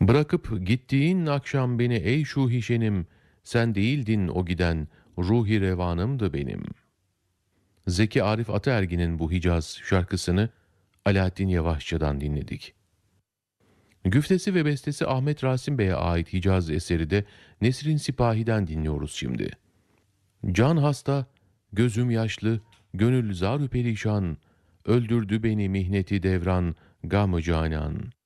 Bırakıp gittiğin akşam beni ey şu hişenim, sen değildin o giden, ruhi revanımdı benim. Zeki Arif Ataergin'in bu Hicaz şarkısını Alaaddin Yavaşçı'dan dinledik. Güftesi ve bestesi Ahmet Rasim Bey'e ait Hicaz eseri de Nesrin Sipahi'den dinliyoruz şimdi. Can hasta, gözüm yaşlı, gönül zar-ı perişan, öldürdü beni mihneti devran, gam-ı canan.